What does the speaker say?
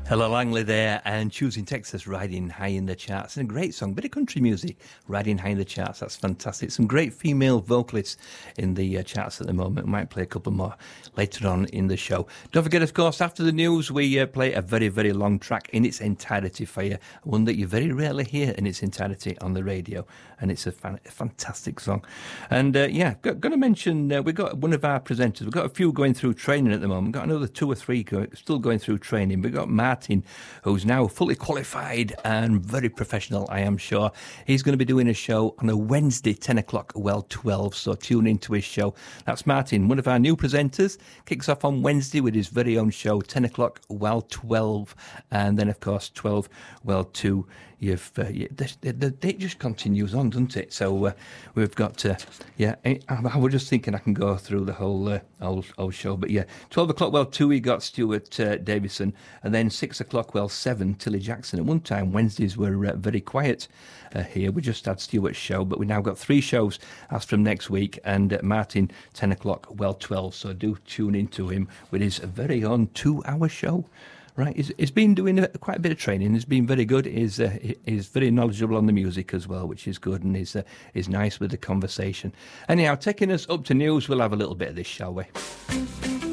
Ella Langley there, and Choosing Texas, riding high in the charts. And a great song, bit of country music, riding high in the charts. That's fantastic. Some great female vocalists in the charts at the moment. We might play a couple more later on in the show. Don't forget, of course, after the news, we play a very, very long track in its entirety for you. One that you very rarely hear in its entirety on the radio. And it's a fantastic song. And going to mention, we've got one of our presenters. We've got a few going through training at the moment. We've got another 2 or 3 still going through training. We've got Martin, who's now fully qualified and very professional, I am sure. He's going to be doing a show on a Wednesday, 10 o'clock, 12, so tune into his show. That's Martin, one of our new presenters. Kicks off on Wednesday with his very own show, 10 o'clock, 12, and then, of course, 12, 2. The date just continues on, doesn't it? So we've got, I was just thinking I can go through the whole show, but 12 o'clock, 2, we got Stuart Davison, and then 6 o'clock, 7, Tilly Jackson. At one time, Wednesdays were very quiet here. We just had Stuart's show, but we now got 3 shows as from next week, and Martin, 10 o'clock, 12, so do tune into him with his very own 2-hour show. Right, he's been doing quite a bit of training. He's been very good. He's very knowledgeable on the music as well, which is good, and he's nice with the conversation. Anyhow, taking us up to news, we'll have a little bit of this, shall we?